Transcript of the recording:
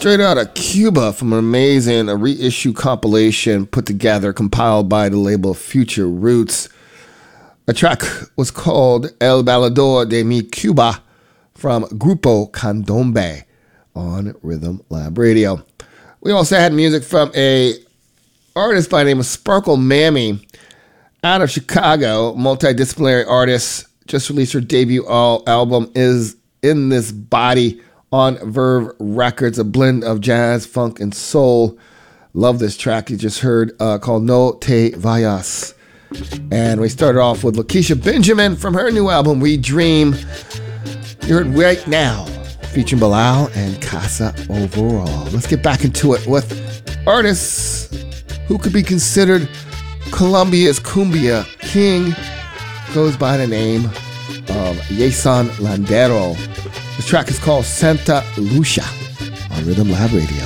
Straight out of Cuba from an amazing reissue compilation put together, compiled by the label Future Roots. The track was called El Bailador de Mi Cuba from Grupo Candombe on Rhythm Lab Radio. We also had music from a artist by the name of Sparkle Mammy out of Chicago, multidisciplinary artist, just released her debut album Is In This Body on Verve Records, a blend of jazz, funk, and soul. Love this track you just heard called No Te Vayas. And we started off with Lakeisha Benjamin from her new album We Dream. You heard Right Now featuring Bilal and Casa Overall. Let's get back into it with artists who could be considered Colombia's cumbia king. Goes by the name of Yason Landero. The track is called Santa Lucia on Rhythm Lab Radio.